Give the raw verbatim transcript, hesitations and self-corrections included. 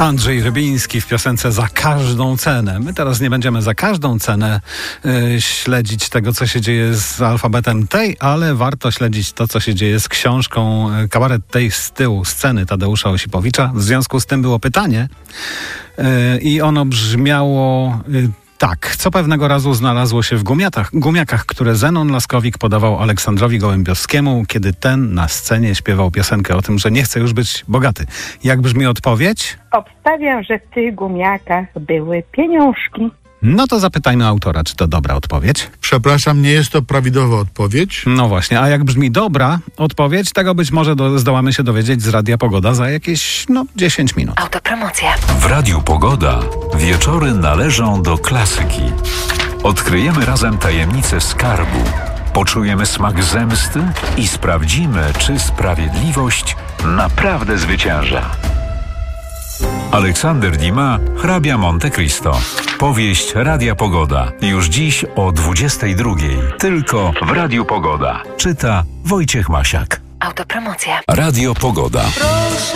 Andrzej Rybiński w piosence Za każdą cenę. My teraz nie będziemy za każdą cenę y, śledzić tego, co się dzieje z alfabetem tej, ale warto śledzić to, co się dzieje z książką y, Kabaret tej z tyłu sceny Tadeusza Osipowicza. W związku z tym było pytanie y, i ono brzmiało... Y, Tak, co pewnego razu znalazło się w gumiatach, gumiakach, które Zenon Laskowik podawał Aleksandrowi Gołębiowskiemu, kiedy ten na scenie śpiewał piosenkę o tym, że nie chce już być bogaty. Jak brzmi odpowiedź? Obstawiam, że w tych gumiakach były pieniążki. No to zapytajmy autora, czy to dobra odpowiedź. Przepraszam, nie jest to prawidłowa odpowiedź. No właśnie, a jak brzmi dobra odpowiedź, tego być może do, zdołamy się dowiedzieć z Radia Pogoda za jakieś, no, dziesięć minut. Autopromocja. W Radiu Pogoda wieczory należą do klasyki. Odkryjemy razem tajemnicę skarbu, poczujemy smak zemsty i sprawdzimy, czy sprawiedliwość naprawdę zwycięża. Aleksander Dumas, hrabia Monte Cristo. Powieść Radia Pogoda. Już dziś o dwudziestej drugiej. Tylko w Radiu Pogoda. Czyta Wojciech Masiak. Autopromocja. Radio Pogoda.